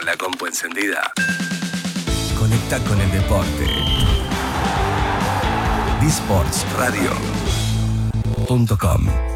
la compu encendida. Conecta con el deporte. dsportsradio.com